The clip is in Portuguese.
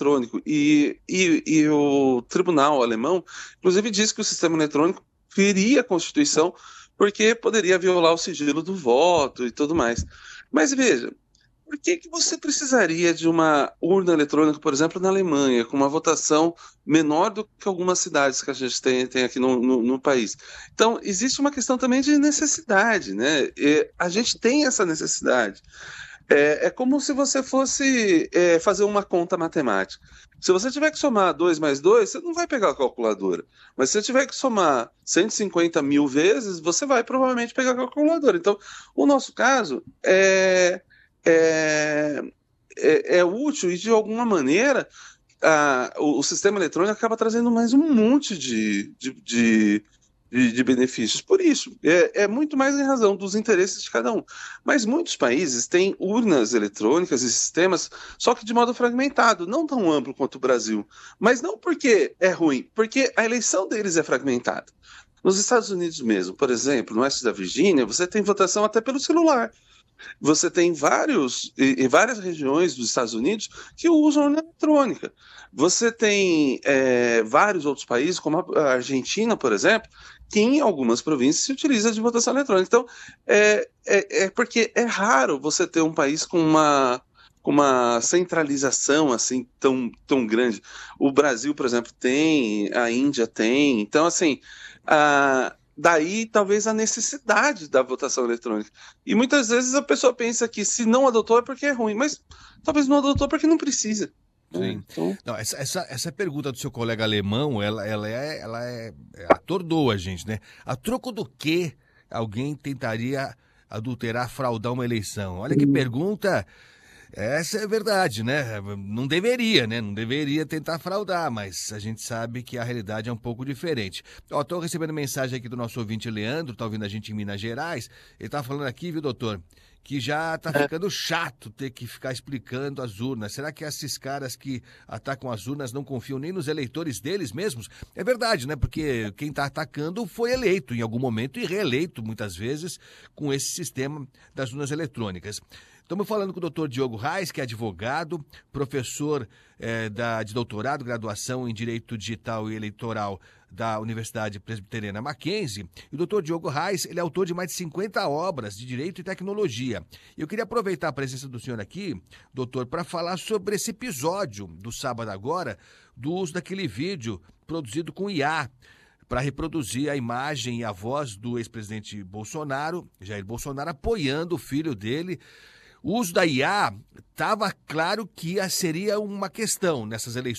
eletrônico. E o tribunal alemão, inclusive, disse que o sistema eletrônico feria a Constituição porque poderia violar o sigilo do voto e tudo mais. Mas veja, por que que você precisaria de uma urna eletrônica, por exemplo, na Alemanha, com uma votação menor do que algumas cidades que a gente tem aqui no país? Então, existe uma questão também de necessidade, né? E a gente tem essa necessidade. É como se você fosse fazer uma conta matemática. Se você tiver que somar 2 mais 2, você não vai pegar a calculadora. Mas se você tiver que somar 150 mil vezes, você vai provavelmente pegar a calculadora. Então, o nosso caso é, é útil e, de alguma maneira, o sistema eletrônico acaba trazendo mais um monte de benefícios. Por isso, é muito mais em razão dos interesses de cada um. Mas muitos países têm urnas eletrônicas e sistemas, só que de modo fragmentado, não tão amplo quanto o Brasil. Mas não porque é ruim, porque a eleição deles é fragmentada. Nos Estados Unidos mesmo, por exemplo, no oeste da Virgínia, você tem votação até pelo celular. Você tem várias regiões dos Estados Unidos que usam urna eletrônica. Você tem vários outros países, como a Argentina, por exemplo, que em algumas províncias se utiliza de votação eletrônica. Então, é porque é raro você ter um país com uma centralização assim tão grande. O Brasil, por exemplo, tem, a Índia tem. Então, assim, daí talvez a necessidade da votação eletrônica. E muitas vezes a pessoa pensa que se não adotou é porque é ruim, mas talvez não adotou porque não precisa. Sim. Então, Não, essa pergunta do seu colega alemão, atordoa a gente, né? A troco do que alguém tentaria adulterar, fraudar uma eleição? Olha que pergunta. Essa é verdade, né? Não deveria, né? Não deveria tentar fraudar, mas a gente sabe que a realidade é um pouco diferente. Ó, tô recebendo mensagem aqui do nosso ouvinte Leandro, tá ouvindo a gente em Minas Gerais. Ele tá falando aqui, viu, doutor, que já tá ficando chato ter que ficar explicando as urnas. Será que esses caras que atacam as urnas não confiam nem nos eleitores deles mesmos? É verdade, né? Porque quem tá atacando foi eleito em algum momento e reeleito muitas vezes com esse sistema das urnas eletrônicas. Estamos falando com o doutor Diogo Reis, que é advogado, professor de doutorado, graduação em Direito Digital e Eleitoral da Universidade Presbiteriana Mackenzie. E o doutor Diogo Reis, ele é autor de mais de 50 obras de Direito e Tecnologia. Eu queria aproveitar a presença do senhor aqui, doutor, para falar sobre esse episódio do sábado agora, do uso daquele vídeo produzido com IA, para reproduzir a imagem e a voz do ex-presidente Bolsonaro, Jair Bolsonaro, apoiando o filho dele. O uso da IA estava claro que seria uma questão nessas eleições.